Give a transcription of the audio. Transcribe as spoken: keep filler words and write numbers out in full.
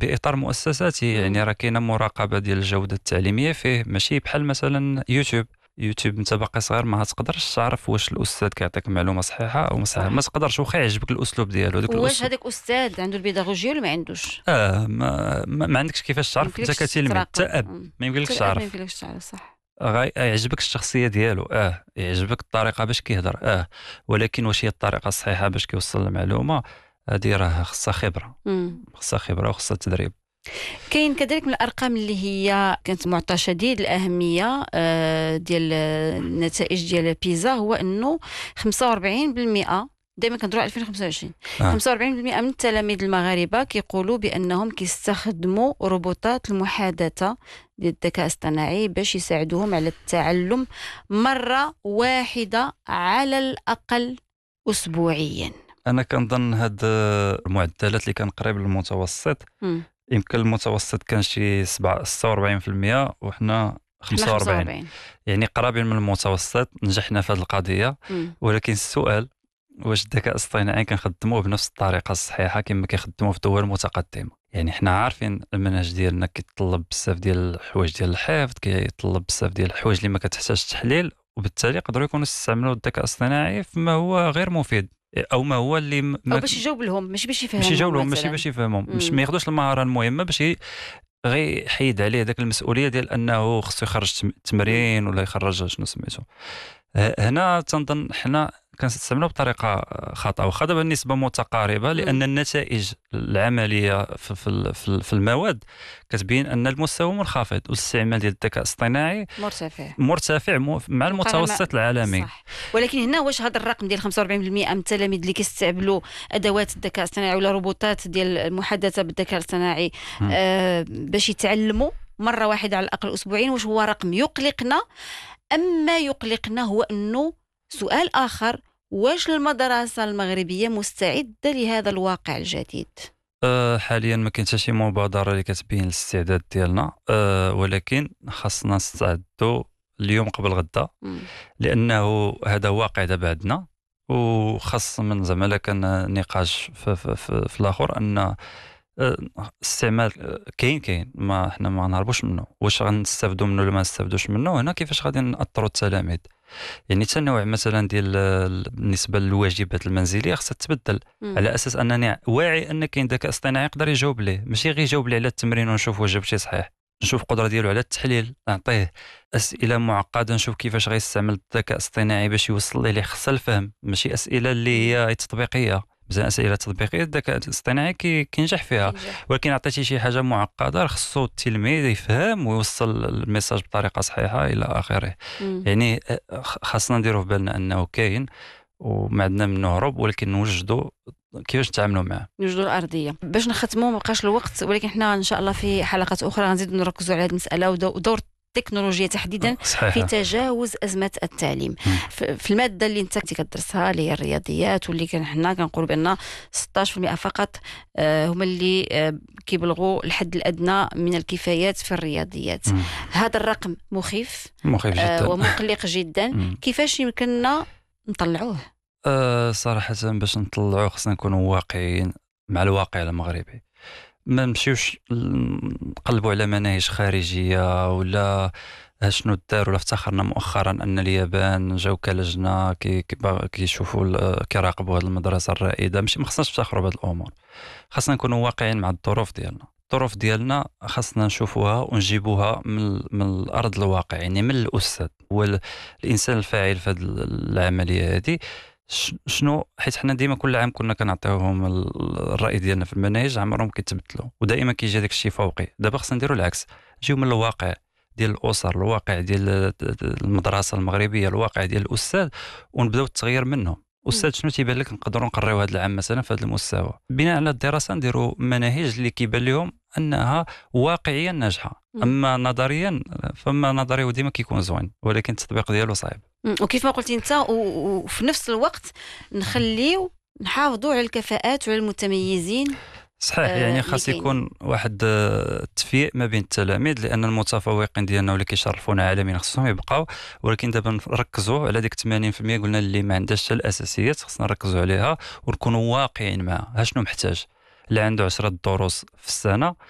باطار مؤسساتي. يعني راه كاينه مراقبه ديال الجوده التعليميه فيه، ماشي بحال مثلا يوتيوب. يوتيوب انت باقي صغير ما تقدرش تعرف واش الاستاذ كيعطيك معلومه صحيحه او صحيحه، ما تقدرش واخا يعجبك الاسلوب ديالو. داك واش الاسلوب هذاك استاذ عنده البيداغوجيه ولا ما عندوش؟ اه ما, ما, ما عندكش كيفاش تعرف انت يمكنلكش كتلميذ حتى تراقب. اب، مم. ما حتى يمكنلكش الاب ما تعرف. يمكنلكش تعرف، صح. غاي يعجبك الشخصيه ديالو، اه يعجبك الطريقه باش كيهضر، اه ولكن واش هي الطريقه الصحيحه باش كيوصل المعلومه؟ هذه راه خصها خبره، مم. خصها خبره وخصها تدريب. كاين كذلك من الارقام اللي هي كانت معطى شديد الاهميه آه، ديال النتائج ديال بيزا، هو انه خمسة وأربعين بالمئة، دائما كندوروا على ألفين وخمسة وعشرين، آه. خمسة وأربعين بالمئة من التلاميذ المغاربه كيقولوا بانهم كيستخدموا روبوتات المحادثه ديال الذكاء الاصطناعي باش يساعدوهم على التعلم مره واحده على الاقل اسبوعيا. انا كنظن هاد المعدلات اللي كان قريب للمتوسط، مم. يمكن المتوسط كان شي سبعة ستة وأربعين بالمئة وحنا خمسة وأربعين، يعني قرابين من المتوسط. نجحنا في هذه القضيه. مم. ولكن السؤال، واش الذكاء الاصطناعي كنخدموه بنفس الطريقه الصحيحه كما كيخدموه في الدول المتقدمه؟ يعني حنا عارفين المنهج ديالنا كيتطلب بزاف ديال الحوايج ديال الحفظ، كيتطلب بزاف ديال الحوايج اللي ما كتحتاج تحليل، وبالتالي يقدروا يكونوا يستعملوا الذكاء الاصطناعي فيما هو غير مفيد، او ما هو اللي ما او باش يجاوب لهم، ماشي باش يفهمهم. باش يجاوب لهم، مثلاً. ماشي باش يفهمهم، مش مم. ما ياخذوش المهاره المهمه باش ي- غير يحيد عليه داك المسؤوليه ديال انه خصو يخرج تم- تمرين ولا يخرج شنو سميتو. ه- هنا تنظن حنا كنستعملوا بطريقه خاطئه، واخا دابا النسبه متقاربه، لان النتائج العمليه في في في في المواد كتبين ان المستوى منخفض، والاستعمال ديال الذكاء الاصطناعي مرتفع مرتفع مو- مع المتوسط العالمي. صح. ولكن هنا واش هذا الرقم ديال خمسة وأربعين بالمئة من التلاميذ اللي كيستعملوا ادوات الذكاء الاصطناعي ولا روبوتات ديال المحادثه بالذكاء الاصطناعي آه باش يتعلموا مره واحده على الاقل اسبوعين، واش هو رقم يقلقنا؟ اما يقلقنا هو انه سؤال اخر، واش المدرسه المغربيه مستعده لهذا الواقع الجديد؟ أه حاليا ما كاين حتى شي مبادره اللي كتبين الاستعداد ديالنا، أه ولكن خاصنا نستعدوا اليوم قبل غدا، مم. لانه هذا واقع دابا عندنا. وخاص من زعما لا كان نقاش في, في, في, في الاخر ان أه، استعمال أه، كاين كاين ما احنا ما نهربوش منه. واش غنستافدوا منه ولا ما نستافدوش منه؟ هنا كيفاش غادي ناثروا التلاميذ. يعني التنوع مثلا ديال ال- بالنسبه للواجبات المنزليه خصها تبدل، مم. على اساس انني واعي ان كاين ذكاء اصطناعي يقدر يجاوب ليه، ماشي غير يجاوب لي على التمرين ونشوف واش جاب شي صحيح، نشوف القدره ديالو على التحليل، نعطيه اسئله معقده نشوف كيفاش غيستعمل الذكاء الاصطناعي باش يوصل ليه اللي خصها الفهم، ماشي اسئله اللي هي تطبيقيه. بزاف اسئله تطبيقيه الذكاء الاصطناعي كي كينجح فيها، كينجح. ولكن عطيتي شي حاجه معقده خصو التلميذ يفهم ويوصل الميساج بطريقه صحيحه الى اخره. مم. يعني خاصنا نديروا في بالنا انه كاين وما عندنا منه هروب، ولكن نوجدوا كيفاش نتعاملوا معه. نوجدوا الارضيه باش نختموا، ما بقاش الوقت، ولكن احنا ان شاء الله في حلقات اخرى غنزيدوا نركزوا على هذه المساله ودو- ودور التكنولوجيا تحديدا صحيح. في تجاوز ازمه التعليم. في في الماده اللي انت كنتي كتدرسها اللي هي الرياضيات، واللي كان حنا كنقولوا بان ستة عشر بالمئة فقط آه، هما اللي آه، كيبلغوا الحد الادنى من الكفايات في الرياضيات. مم. هذا الرقم مخيف مخيف آه، جدا. ومقلق جدا. مم. كيفاش يمكننا نطلعوه؟ أه صراحه باش نطلعوا خصنا نكونوا واقعيين مع الواقع المغربي، ما نمشيوش نقلبوا على مناهج خارجيه ولا شنو دار. ولا افتخرنا مؤخرا ان اليابان جاو كلجنه كي كي- كيشوفوا ال- كيراقبوا هذه المدرسه الرائده. ماشي ما خصناش نفتخروا بهذه الامور، خاصنا نكونوا واقعيين مع الظروف ديالنا. الظروف ديالنا خاصنا نشوفوها ونجيبوها من من الارض الواقع، يعني من الاستاذ هو ال- الانسان الفاعل في هذه العمليه هذه. ش- شنو حيت حنا ديما كل عام كنا كنعطيوهم ال- الراي ديالنا في المناهج، عمرهم كيتبدلوا ودائما كيجي داك الشيء فوقي. دابا خصنا نديروا العكس، نجيو من الواقع ديال الاسر، الواقع ديال المدرسه المغربيه، الواقع ديال الاستاذ، ونبداو التغيير منه. استاذ شنو تيبان لك نقدروا نقريو هذا العام مثلا في هذا المستوى؟ بناء على الدراسه نديروا مناهج اللي كيبان لهم انها واقعيا ناجحه. مم. اما نظريا فما نظري وديما كيكون زوين، ولكن التطبيق ديالو صعيب. مم. وكيف ما قلتي انت، و- وفي نفس الوقت نخليو نحافظوا على الكفاءات وعلى المتميزين. صحيح. آه، يعني خاص اللي يكون واحد آه، التفيق ما بين التلاميذ، لان المتفوقين ديالنا واللي كيشرفونا عالميا خصهم يبقاو، ولكن دابا نركزوا على ديك ثمانين بالمئة قلنا اللي ما عندهاش حتى الاساسيات، خصنا نركزوا عليها ونكونوا واقعيين معها. ها شنو محتاج؟ اللي عنده عشرة دروس في السنه